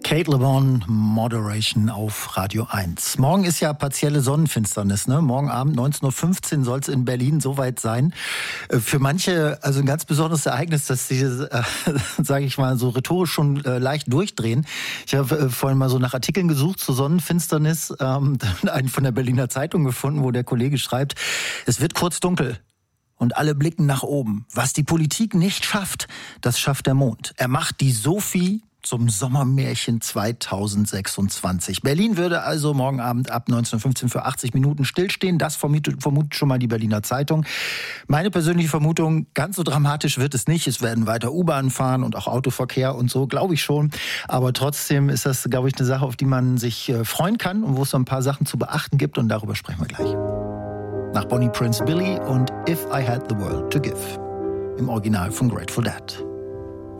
Kate Le Bon, Moderation auf Radio 1. Morgen ist ja partielle Sonnenfinsternis, ne? Morgen Abend 19.15 Uhr soll es in Berlin soweit sein. Für manche also ein ganz besonderes Ereignis, dass sie, sage ich mal, so rhetorisch schon leicht durchdrehen. Ich habe vorhin mal so nach Artikeln gesucht zur Sonnenfinsternis, einen von der Berliner Zeitung gefunden, wo der Kollege schreibt, es wird kurz dunkel. Und alle blicken nach oben. Was die Politik nicht schafft, das schafft der Mond. Er macht die Sophie zum Sommermärchen 2026. Berlin würde also morgen Abend ab 19.15 Uhr für 80 Minuten stillstehen. Das vermutet schon mal die Berliner Zeitung. Meine persönliche Vermutung, ganz so dramatisch wird es nicht. Es werden weiter U-Bahnen fahren und auch Autoverkehr und so, glaube ich schon. Aber trotzdem ist das, glaube ich, eine Sache, auf die man sich freuen kann und wo es so ein paar Sachen zu beachten gibt. Und darüber sprechen wir gleich. Nach Bonnie Prince Billy und If I Had the World to Give. Im Original von Grateful Dead.